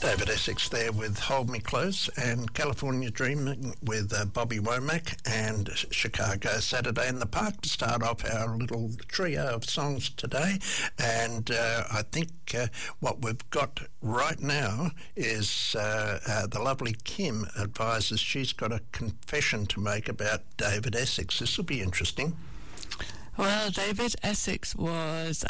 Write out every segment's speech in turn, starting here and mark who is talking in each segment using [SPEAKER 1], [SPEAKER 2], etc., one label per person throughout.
[SPEAKER 1] David Essex there with Hold Me Close, and California Dreaming with Bobby Womack, and Chicago Saturday in the Park to start off our little trio of songs today. And I think what we've got right now is the lovely Kim advises she's got a confession to make about David Essex. This will be interesting.
[SPEAKER 2] Well, David Essex was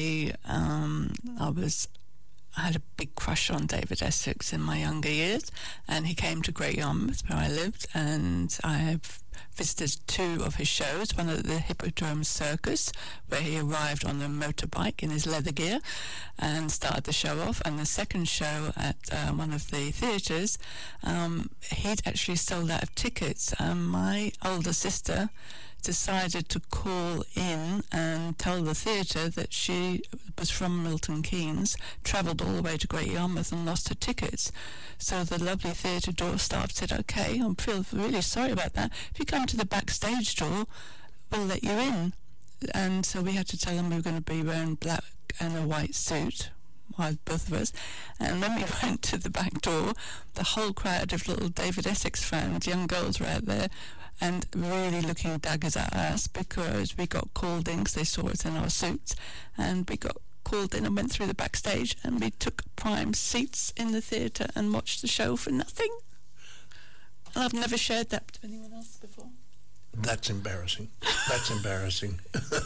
[SPEAKER 2] I had a big crush on David Essex in my younger years, and he came to Great Yarmouth where I lived, and I have visited two of his shows, one at the Hippodrome Circus where he arrived on a motorbike in his leather gear and started the show off, and the second show at one of the theatres, he'd actually sold out of tickets. My older sister decided to call in and tell the theatre that she was from Milton Keynes, travelled all the way to Great Yarmouth and lost her tickets. So the lovely theatre door staff said, OK, I feel really sorry about that. If you come to the backstage door, we'll let you in. And so we had to tell them we were going to be wearing black and a white suit, both of us. And when we went to the back door, the whole crowd of little David Essex fans, young girls, were out there and really looking daggers at us because we got called in because they saw us in our suits, and we got called in and went through the backstage, and we took prime seats in the theatre and watched the show for nothing. And I've never shared that with anyone else before.
[SPEAKER 1] That's embarrassing. That's embarrassing.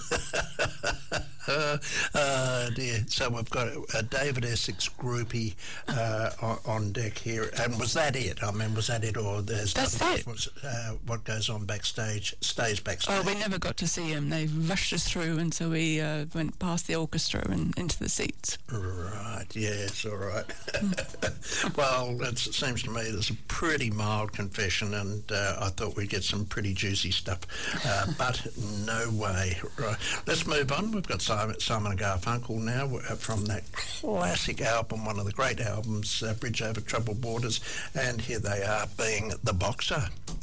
[SPEAKER 1] Dear. So we've got a David Essex groupie on deck here. And was that it? I mean, was that it? Or there's
[SPEAKER 2] That's it.
[SPEAKER 1] What goes on backstage stays backstage?
[SPEAKER 2] Oh, we never got to see him. They rushed us through, and so we went past the orchestra and into the seats.
[SPEAKER 1] Right, yes, all right. Well, it seems to me there's a pretty mild confession, and I thought we'd get some pretty juicy stuff, but no way. Right, let's move on. We've got Simon and Garfunkel now from that classic album, one of the great albums, Bridge Over Troubled Waters, and here they are being The Boxer.